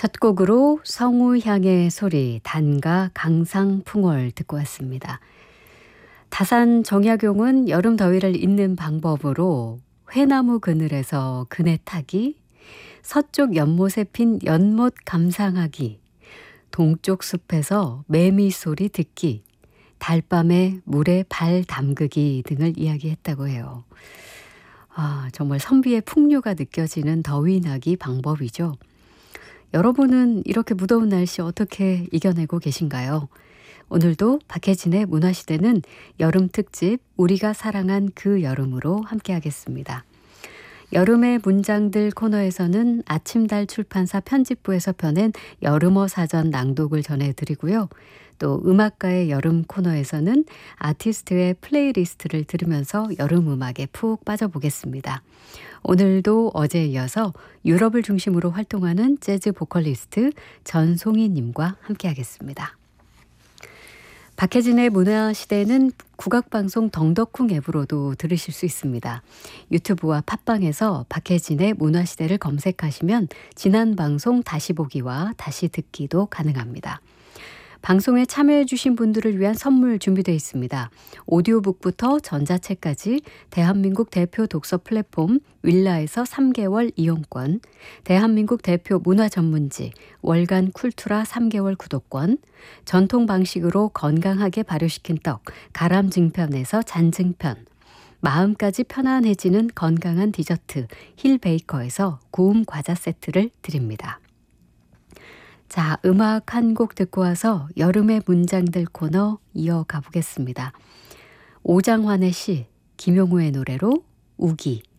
첫 곡으로 성우향의 소리, 단가 강상풍월 듣고 왔습니다. 다산 정약용은 여름 더위를 잊는 방법으로 회나무 그늘에서 그네 타기, 서쪽 연못에 핀 연못 감상하기, 동쪽 숲에서 매미 소리 듣기, 달밤에 물에 발 담그기 등을 이야기했다고 해요. 정말 선비의 풍류가 느껴지는 더위 나기 방법이죠. 여러분은 이렇게 무더운 날씨 어떻게 이겨내고 계신가요? 오늘도 박혜진의 문화시대는 여름 특집 우리가 사랑한 그 여름으로 함께하겠습니다. 여름의 문장들 코너에서는 아침달 출판사 편집부에서 펴낸 여름어 사전 낭독을 전해드리고요. 또 음악가의 여름 코너에서는 아티스트의 플레이리스트를 들으면서 여름 음악에 푹 빠져보겠습니다. 오늘도 어제에 이어서 유럽을 중심으로 활동하는 재즈 보컬리스트 전송희님과 함께하겠습니다. 박혜진의 문화시대는 국악방송 덩덕쿵 앱으로도 들으실 수 있습니다. 유튜브와 팟빵에서 박혜진의 문화시대를 검색하시면 지난 방송 다시 보기와 다시 듣기도 가능합니다. 방송에 참여해 주신 분들을 위한 선물 준비되어 있습니다. 오디오북부터 전자책까지 대한민국 대표 독서 플랫폼 윌라에서 3개월 이용권, 대한민국 대표 문화 전문지 월간 쿨투라 3개월 구독권, 전통 방식으로 건강하게 발효시킨 떡 가람증편에서 잔증편, 마음까지 편안해지는 건강한 디저트 힐베이커에서 구움 과자 세트를 드립니다. 자, 음악 한 곡 듣고 와서 여름의 문장들 코너 이어가 보겠습니다. 오장환의 시, 김용우의 노래로 우기.